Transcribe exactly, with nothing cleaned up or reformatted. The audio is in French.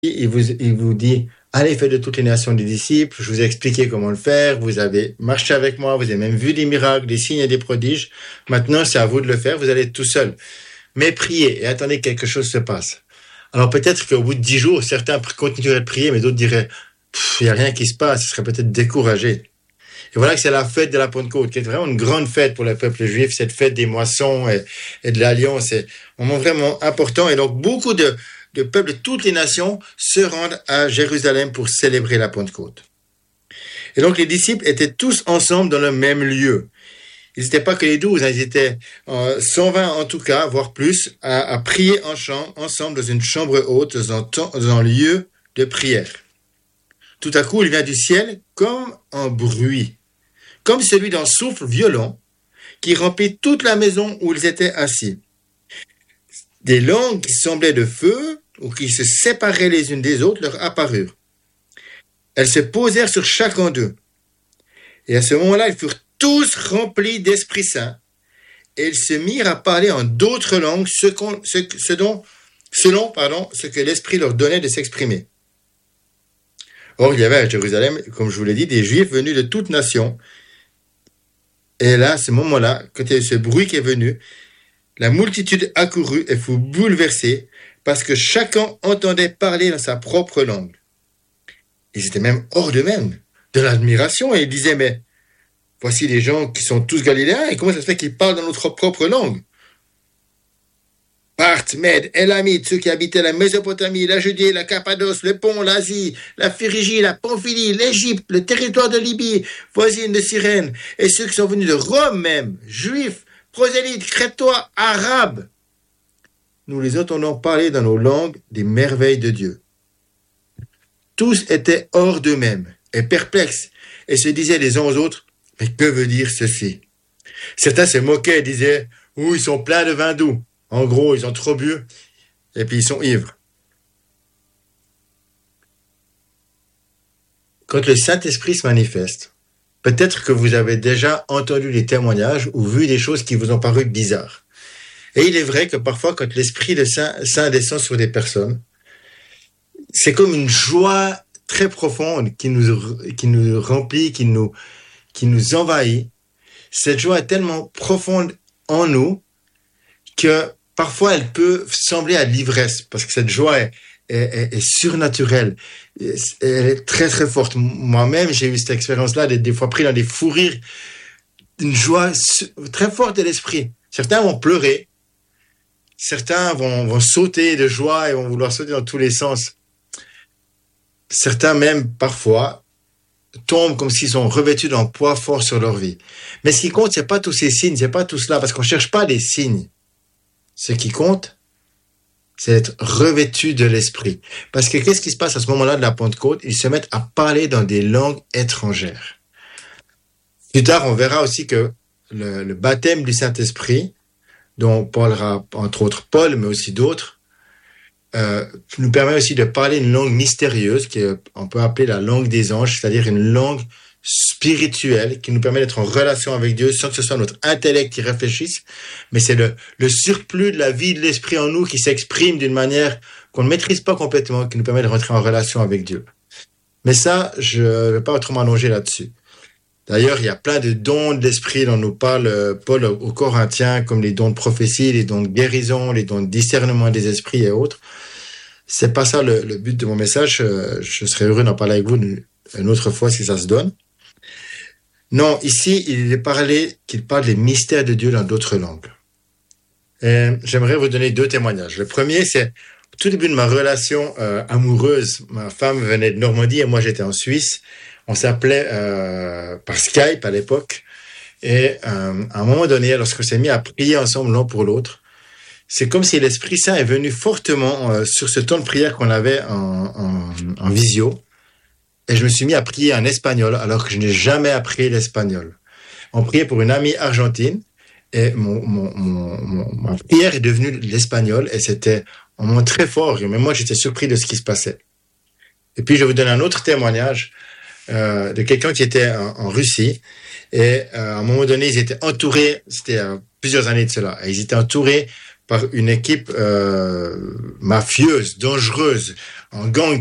il vous, il vous dit, allez, faites de toutes les nations des disciples, je vous ai expliqué comment le faire, vous avez marché avec moi, vous avez même vu des miracles, des signes et des prodiges. Maintenant, c'est à vous de le faire, vous allez être tout seul. Mais priez et attendez que quelque chose se passe. Alors peut-être qu'au bout de dix jours, certains continueraient de prier, mais d'autres diraient, il n'y a rien qui se passe, ils seraient peut-être découragés. Et voilà que c'est la fête de la Pentecôte, qui est vraiment une grande fête pour le peuple juif, cette fête des moissons et, et de l'Alliance. C'est un moment vraiment important. Et donc, beaucoup de, de peuples de toutes les nations se rendent à Jérusalem pour célébrer la Pentecôte. Et donc, les disciples étaient tous ensemble dans le même lieu. Ils n'étaient pas que les douze, hein, ils étaient euh, cent vingt en tout cas, voire plus, à, à prier en chant, ensemble dans une chambre haute, dans un, dans un lieu de prière. Tout à coup, il vient du ciel comme un bruit, comme celui d'un souffle violent qui remplit toute la maison où ils étaient assis. Des langues qui semblaient de feu ou qui se séparaient les unes des autres leur apparurent. Elles se posèrent sur chacun d'eux. Et à ce moment-là, ils furent tous remplis d'Esprit Saint et ils se mirent à parler en d'autres langues ce qu'on, ce, ce dont, selon pardon, ce que l'Esprit leur donnait de s'exprimer. Or, il y avait à Jérusalem, comme je vous l'ai dit, des Juifs venus de toutes nations. Et là, à ce moment-là, quand il y a eu ce bruit qui est venu, la multitude accourut et fut bouleversée parce que chacun entendait parler dans sa propre langue. Ils étaient même hors d'eux-mêmes, de l'admiration, et ils disaient, mais voici les gens qui sont tous galiléens, et comment ça se fait qu'ils parlent dans notre propre langue? Parthes, Mèdes, Élamites, ceux qui habitaient la Mésopotamie, la Judée, la Cappadoce, le Pont, l'Asie, la Phrygie, la Pamphylie, l'Égypte, le territoire de Libye, voisine de Cyrène, et ceux qui sont venus de Rome même, juifs, prosélytes, crétois, arabes. Nous les entendons parler dans nos langues des merveilles de Dieu. Tous étaient hors d'eux-mêmes et perplexes, et se disaient les uns aux autres, mais que veut dire ceci? Certains se moquaient et disaient, ouh, ils sont pleins de vin doux. En gros, ils ont trop bu, et puis ils sont ivres. Quand le Saint-Esprit se manifeste, peut-être que vous avez déjà entendu des témoignages ou vu des choses qui vous ont paru bizarres. Et il est vrai que parfois, quand l'Esprit de Saint, Saint descend sur des personnes, c'est comme une joie très profonde qui nous, qui nous remplit, qui nous, qui nous envahit. Cette joie est tellement profonde en nous que parfois, elle peut sembler à l'ivresse, parce que cette joie est, est, est, est surnaturelle. Elle est très, très forte. Moi-même, j'ai eu cette expérience-là, des, des fois pris dans des fous rires, une joie très forte de l'esprit. Certains vont pleurer, certains vont, vont sauter de joie et vont vouloir sauter dans tous les sens. Certains même, parfois, tombent comme s'ils sont revêtus d'un poids fort sur leur vie. Mais ce qui compte, c'est pas tous ces signes, c'est pas tout cela, parce qu'on cherche pas des signes. Ce qui compte, c'est d'être revêtu de l'esprit. Parce que qu'est-ce qui se passe à ce moment-là de la Pentecôte? Ils se mettent à parler dans des langues étrangères. Plus tard, on verra aussi que le, le baptême du Saint-Esprit, dont parlera entre autres Paul, mais aussi d'autres, euh, nous permet aussi de parler une langue mystérieuse, qu'on peut appeler la langue des anges, c'est-à-dire une langue spirituelle qui nous permet d'être en relation avec Dieu sans que ce soit notre intellect qui réfléchisse, mais c'est le, le surplus de la vie de l'esprit en nous qui s'exprime d'une manière qu'on ne maîtrise pas complètement, qui nous permet de rentrer en relation avec Dieu. Mais ça, je ne vais pas autrement allonger là-dessus. D'ailleurs, il y a plein de dons de l'esprit dont nous parle Paul aux Corinthiens, comme les dons de prophétie, les dons de guérison, les dons de discernement des esprits et autres. C'est pas ça le, le but de mon message. Je, je serais heureux d'en parler avec vous une, une autre fois si ça se donne. Non, ici, il est parlé qu'il parle des mystères de Dieu dans d'autres langues. Et j'aimerais vous donner deux témoignages. Le premier, c'est au tout début de ma relation euh, amoureuse. Ma femme venait de Normandie et moi, j'étais en Suisse. On s'appelait euh, par Skype à l'époque. Et euh, à un moment donné, lorsqu'on s'est mis à prier ensemble l'un pour l'autre, c'est comme si l'Esprit Saint est venu fortement euh, sur ce temps de prière qu'on avait en, en, en visio. Et je me suis mis à prier en espagnol, alors que je n'ai jamais appris l'espagnol. On priait pour une amie argentine, et mon, mon, mon, mon, ma prière est devenue l'espagnol, et c'était un moment très fort. Mais moi, j'étais surpris de ce qui se passait. Et puis, je vais vous donner un autre témoignage euh, de quelqu'un qui était en, en Russie. Et euh, à un moment donné, ils étaient entourés, c'était euh, plusieurs années de cela, et ils étaient entourés par une équipe euh, mafieuse, dangereuse, un gang